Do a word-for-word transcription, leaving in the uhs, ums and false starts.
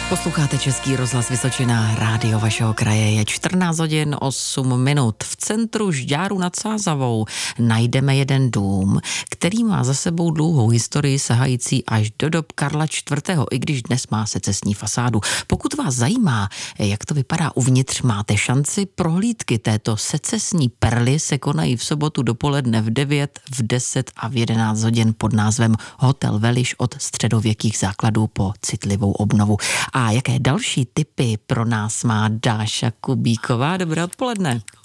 Posloucháte Český rozhlas Vysočina, rádio vašeho kraje. Je čtrnáct hodin osm minut. V centru Žďáru nad Sázavou najdeme jeden dům, který má za sebou dlouhou historii sahající až do dob Karla čtvrtého. I když dnes má secesní fasádu. Pokud vás zajímá, jak to vypadá uvnitř, máte šanci. Prohlídky této secesní perly se konají v sobotu dopoledne v devět, v deset a v jedenáct hodin pod názvem Hotel Veliš od středověkých základů po citlivou obnovu. A jaké další tipy pro nás má Dáša Kubíková? Dobré odpoledne.